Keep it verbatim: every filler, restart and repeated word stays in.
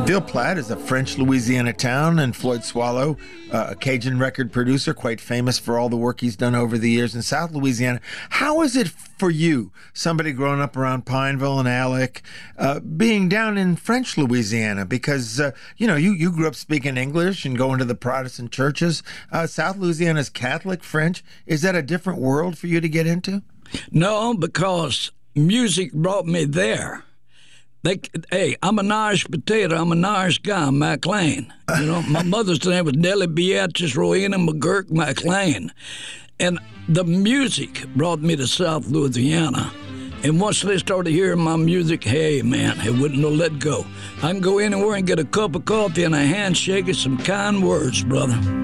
Ville Platte is a French Louisiana town, and Floyd Swallow, uh, a Cajun record producer, quite famous for all the work he's done over the years in South Louisiana. How is it for you, somebody growing up around Pineville and Alec, uh, being down in French Louisiana? Because, uh, you know, you, you grew up speaking English and going to the Protestant churches. Uh, South Louisiana's Catholic French. Is that a different world for you to get into? No, because music brought me there. They, hey, I'm an Irish potato. I'm an Irish guy, McLean. You know, my mother's name was Nellie Beatrice Rowena McGurk McLean. And the music brought me to South Louisiana. And once they started hearing my music, hey, man, it wouldn't no let go. I can go anywhere and get a cup of coffee and a handshake and some kind words, brother.